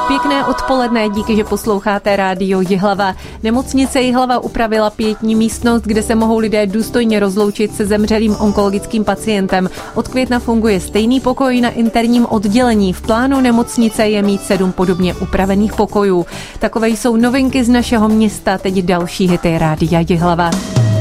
Pěkné odpoledne, díky, že posloucháte rádio Jihlava. Nemocnice Jihlava upravila pietní místnost, kde se mohou lidé důstojně rozloučit se zemřelým onkologickým pacientem. Od května funguje stejný pokoj na interním oddělení. V plánu nemocnice je mít 7 podobně upravených pokojů. Takové jsou novinky z našeho města, teď další hity rádia Jihlava.